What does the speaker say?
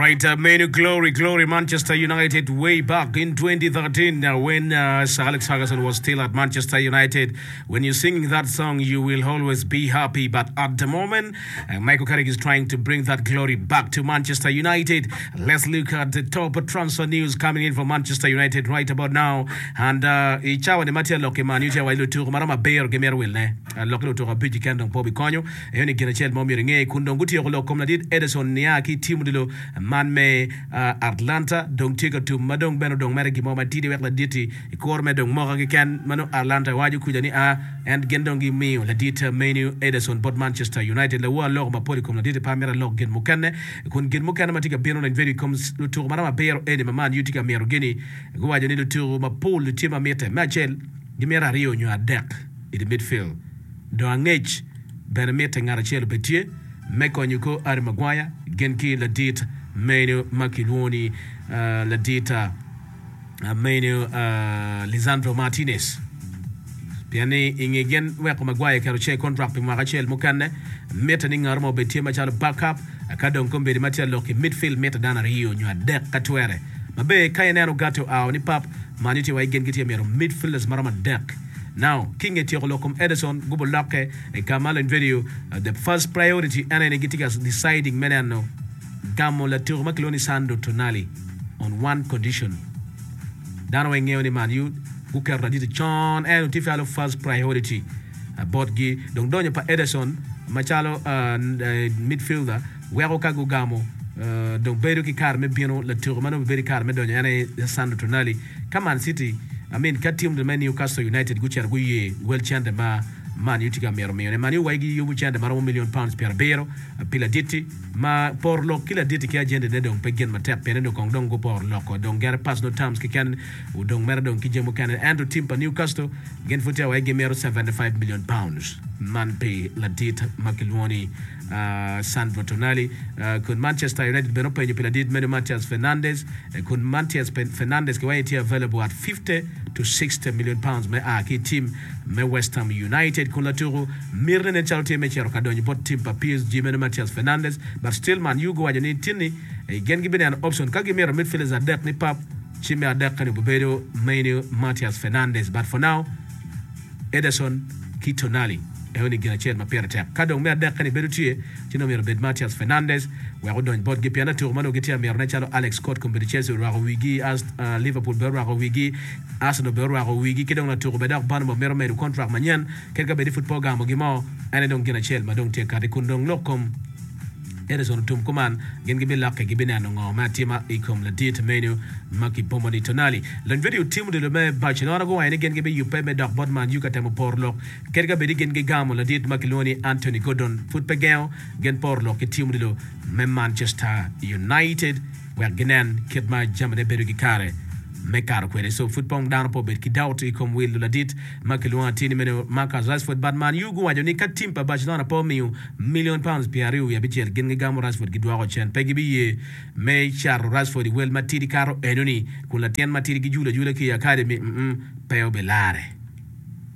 Right, many glory, Manchester United way back in 2013 when Sir Alex Ferguson was still at Manchester United. When you're singing that song, you will always be happy. But at the moment, Michael Carrick is trying to bring that glory back to Manchester United. Let's look at the top transfer news coming in from Manchester United right about now. And ichawa ni matia loke manutia wa ilu turu marama bear gemer wilne. Loke lo turu biji kandong pobi konyo. Yoni gina chel momi ringe kundonguti yoko lo komnadid Edison niaki timu dilo man me Atlanta dong tiga tu madong beno dong mere gimo matidi wek la diti ikor me dong moga ken mano Atlanta waju kujani and gendong gi mi la dita menu Edison but Manchester United la wa log ma poli kom la diti pamera log gen mukane kun gen mukane matiga beno na very comes to marama bero ede man yutika mero geni gwaje ni to ma pol tima mete machel gimera rio nyu adek in the midfield do angech ben mete ngara chelo betie meko nyuko Ari Maguire genki la dita menu Makilwoni la dita menu Lisandro Martinez piani ingegen weko Maguire karo che contract pe magachel mukane meta ni ngarmo betie machalo backup akadon kombe di matia loki midfield meta dana rio nyu adek katwere mabe kayenero gato ni pap maniti wa igen giti mero midfielders marama dek. Now, King Etiolokom Edison, Gubo Lake, a Kamal and video, the first priority, and any gitigas deciding Menano, Gamo la Turma Cloni Sando Tonali, on one condition. Dano Ngeni Manu, who can ready John and Tifalo first priority. Botgi, Don Donya pa Edison, Machalo, midfielder, Weroka Gamo, Don Beruki Carme Bino, La Turmano Beri Carme Donya, and Sando Tonali, Kaman City. I mean, Katim the Man Newcastle United, which are well chant man utica mero meo. Manu wagi you which and £1 million per bero, a piladiti, ma por lo kila diti ki agenda de don pegen ma tap penendo kong don go por loco, don get pass no terms ki can, u don meradon ki jemo can and timpa Newcastle, gen futia wagi mero £75 million. Man pay la dit Makilwoni Sandro Tonali kun Manchester United beno pay piladit meno Matias Fernandes kun Matias Fernandes ki wait available at 50 to 60 million pounds me ki team me West Ham United kun laturu mirne ne charity me chero kadonyi bot team pa PSG meno Matias Fernandes but still man you go wajani tini gen gibe an option kagi mero midfielders are deck ni pap chime adek kan bubedo menu Matias Fernandes but for now Edison Kitonali Eoni gina chen mapera tap kadong me adek kan bedo tie chino mero bed Matias Fernandes we go don bot gipiana to mano gitia mero na chalo Alex Scott kombe Chelsea rago wigi as Liverpool be rago wigi Arsenal be rago wigi kidong na to bedak ban mo mero mero contract manyan kelga be di football gamo gimo ane don gina chel madong te kadi kundong lokom Edison tum kuman gen gibi lakke gibi nano ngo matima ikom la dit menu maki pomoni tonali lan video timu de me Barcelona go ene gen gibi yupe me dak bodman yukatemo porlo kerga be gen gi gamo la dit Makilwoni Anthony Gordon foot pegao gen porlo ke timu de me Manchester United wer genen kitma jamade bedu gi kare Mekaro kwele so football down po bet kidauto ikom will la dit Makilwoni tini meno Marcus Rashford Batman yugo wajo ni katimpa Barcelona po £1 million piariu ya bichel gen gamo Rashford gidwa chen pegi biye me char Rashford wel matiri karo enoni kula tien matiri gi jula ki academy peo belare